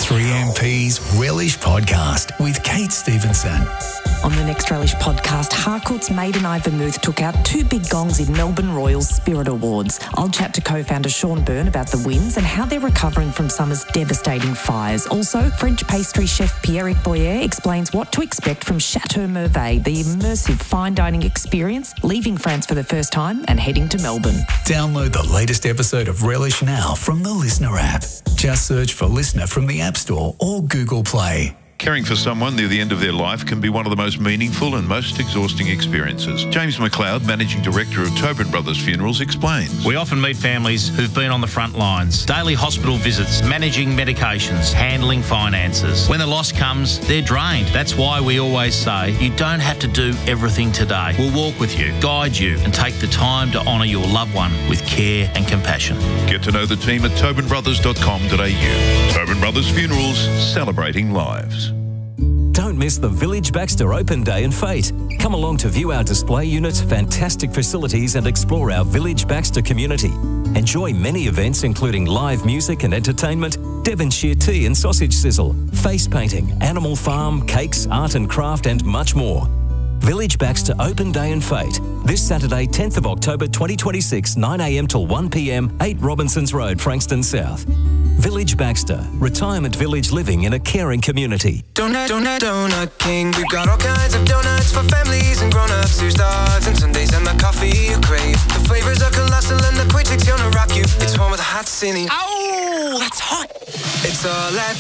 3MP's Relish Podcast with Kate Stevenson. On the next Relish Podcast, Harcourt's Maiden Eye Vermouth took out 2 big gongs in Melbourne Royals Spirit Awards. I'll chat to co-founder Sean Byrne about the wins and how they're recovering from summer's devastating fires. Also, French pastry chef Pierrick Boyer explains what to expect from Chateau Merveille, the immersive fine dining experience, leaving France for the first time and heading to Melbourne. Download the latest episode of Relish now from the Listener app. Just search for Listener from the App Store or Google Play. Caring for someone near the end of their life can be one of the most meaningful and most exhausting experiences. James McLeod, Managing Director of Tobin Brothers Funerals, explains. We often meet families who've been on the front lines, daily hospital visits, managing medications, handling finances. When the loss comes, they're drained. That's why we always say you don't have to do everything today. We'll walk with you, guide you, and take the time to honour your loved one with care and compassion. Get to know the team at tobinbrothers.com.au. Tobin Brothers Funerals, celebrating lives. Don't miss the Village Baxter Open Day and Fete. Come along to view our display units, fantastic facilities and explore our Village Baxter community. Enjoy many events including live music and entertainment, Devonshire tea and sausage sizzle, face painting, animal farm, cakes, art and craft and much more. Village Baxter Open Day and Fete. This Saturday, 10th of October 2026, 9am till 1pm, 8 Robinsons Road, Frankston South. Village Baxter, retirement village living in a caring community. Donut King. We've got all kinds of donuts for families and grown-ups. Here's dogs and Sundays and the coffee you crave. The flavors are colossal and the quick gonna rock you. It's home with a hot cine. Ow, that's hot. It's all at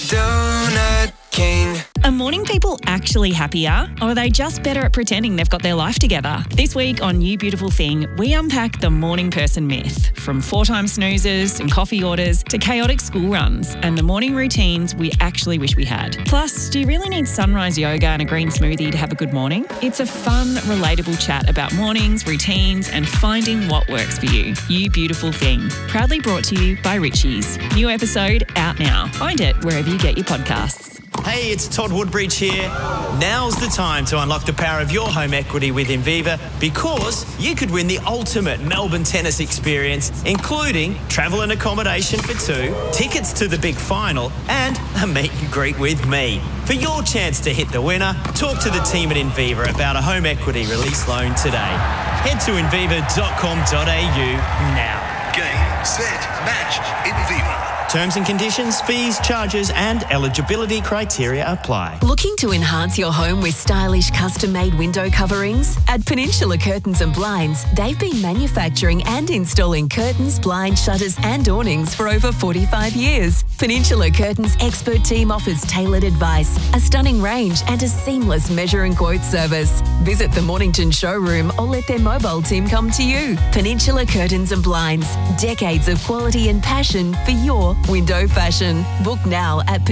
Donut King. Are morning people actually happier, or are they just better at pretending they've got their life together? This week on You Beautiful Thing, we unpack the morning person myth, from 4-time snoozers and coffee orders to chaotic school runs and the morning routines we actually wish we had. Plus, do you really need sunrise yoga and a green smoothie to have a good morning? It's a fun, relatable chat about mornings, routines and finding what works for you. You Beautiful Thing, proudly brought to you by Richie's. New episode out now. Find it wherever you get your podcasts. Hey, it's Todd Woodbridge here. Now's the time to unlock the power of your home equity with Inviva, because you could win the ultimate Melbourne tennis experience, including travel and accommodation for 2, tickets to the big final, and a meet and greet with me. For your chance to hit the winner, talk to the team at Inviva about a home equity release loan today. Head to inviva.com.au now. Game, set, match, Inviva. Terms and conditions, fees, charges and eligibility criteria apply. Looking to enhance your home with stylish custom-made window coverings? At Peninsula Curtains and Blinds, they've been manufacturing and installing curtains, blinds, shutters and awnings for over 45 years. Peninsula Curtains' expert team offers tailored advice, a stunning range and a seamless measure and quote service. Visit the Mornington showroom or let their mobile team come to you. Peninsula Curtains and Blinds, decades of quality and passion for your window fashion. Book now at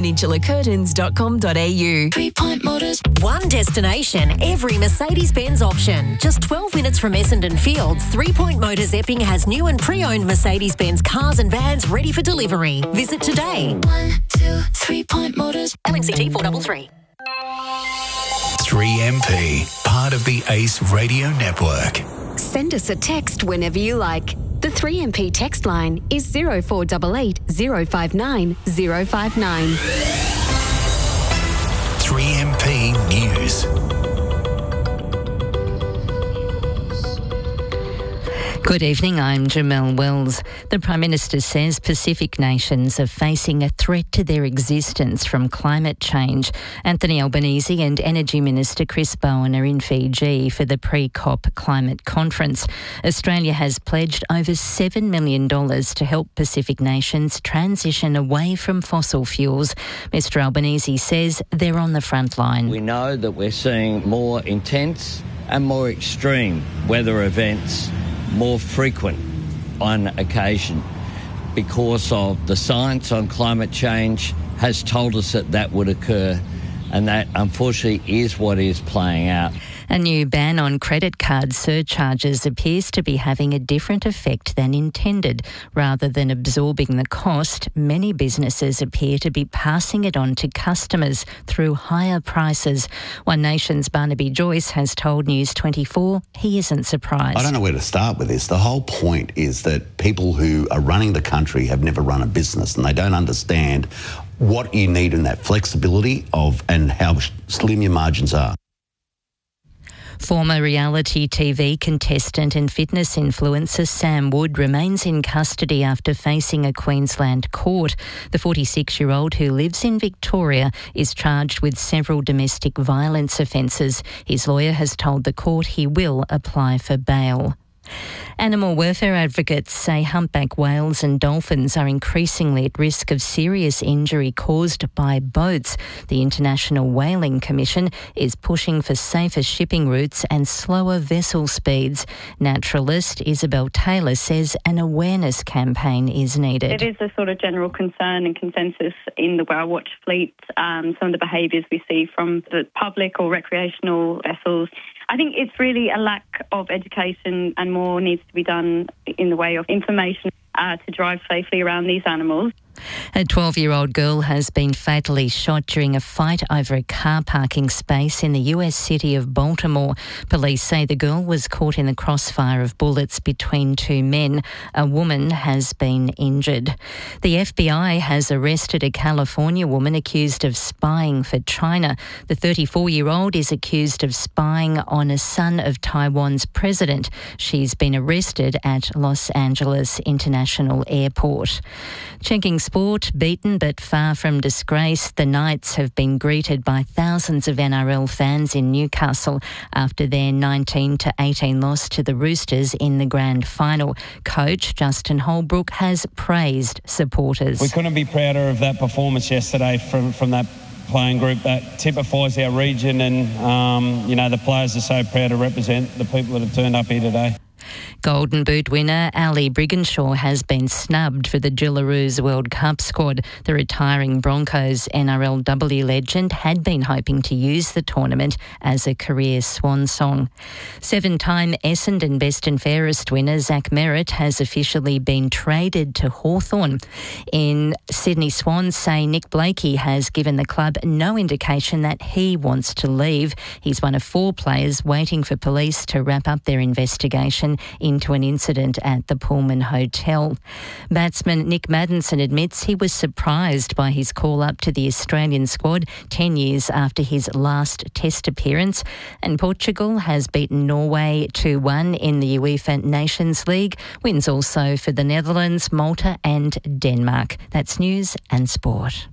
peninsulacurtains.com.au. 3 Point Motors. One destination, every Mercedes-Benz option. Just 12 minutes from Essendon Fields, 3 Point Motors Epping has new and pre-owned Mercedes-Benz cars and vans ready for delivery. Visit today. 1, 2, 3 Point Motors. LNCT 433. 3MP, part of the ACE Radio Network. Send us a text whenever you like. The 3MP text line is 0488 059 059. 3MP News. Good evening, I'm Jamelle Wells. The Prime Minister says Pacific nations are facing a threat to their existence from climate change. Anthony Albanese and Energy Minister Chris Bowen are in Fiji for the pre-COP climate conference. Australia has pledged over $7 million to help Pacific nations transition away from fossil fuels. Mr Albanese says they're on the front line. We know that we're seeing more intense and more extreme weather events, more frequent on occasion, because of the science on climate change has told us that that would occur, and that unfortunately is what is playing out. A new ban on credit card surcharges appears to be having a different effect than intended. Rather than absorbing the cost, many businesses appear to be passing it on to customers through higher prices. One Nation's Barnaby Joyce has told News 24 he isn't surprised. I don't know where to start with this. The whole point is that people who are running the country have never run a business and they don't understand what you need in that flexibility of and how slim your margins are. Former reality TV contestant and fitness influencer Sam Wood remains in custody after facing a Queensland court. The 46-year-old who lives in Victoria is charged with several domestic violence offences. His lawyer has told the court he will apply for bail. Animal welfare advocates say humpback whales and dolphins are increasingly at risk of serious injury caused by boats. The International Whaling Commission is pushing for safer shipping routes and slower vessel speeds. Naturalist Isabel Taylor says an awareness campaign is needed. It is a sort of general concern and consensus in the whale watch fleet, some of the behaviours we see from the public or recreational vessels. I think it's really a lack of education, and more needs to be done in the way of information to drive safely around these animals. A 12-year-old girl has been fatally shot during a fight over a car parking space in the US city of Baltimore. Police say the girl was caught in the crossfire of bullets between two men. A woman has been injured. The FBI has arrested a California woman accused of spying for China. The 34-year-old is accused of spying on a son of Taiwan's president. She's been arrested at Los Angeles International Airport. Checking sport, beaten but far from disgrace, the Knights have been greeted by thousands of NRL fans in Newcastle after their 19-18 loss to the Roosters in the grand final. Coach Justin Holbrook has praised supporters. We couldn't be prouder of that performance yesterday from that playing group that typifies our region, and the players are so proud to represent the people that have turned up here today. Golden Boot winner Ali Brigginshaw has been snubbed for the Jillaroos World Cup squad. The retiring Broncos NRLW legend had been hoping to use the tournament as a career swan song. 7-time Essendon Best and Fairest winner Zach Merritt has officially been traded to Hawthorn. In Sydney Swans say Nick Blakey has given the club no indication that he wants to leave. He's one of 4 players waiting for police to wrap up their investigation into an incident at the Pullman Hotel. Batsman Nick Maddinson admits he was surprised by his call-up to the Australian squad 10 years after his last Test appearance. And Portugal has beaten Norway 2-1 in the UEFA Nations League. Wins also for the Netherlands, Malta and Denmark. That's news and sport.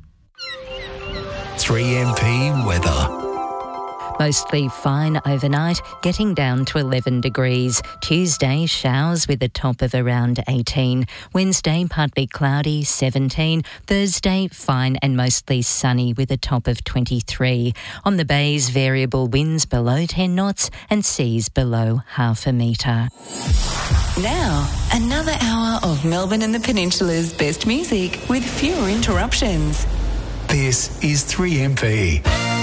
3MP weather. Mostly fine overnight, getting down to 11 degrees. Tuesday, showers with a top of around 18. Wednesday, partly cloudy, 17. Thursday, fine and mostly sunny with a top of 23. On the bays, variable winds below 10 knots and seas below half a metre. Now, another hour of Melbourne and the Peninsula's best music with fewer interruptions. This is 3MP.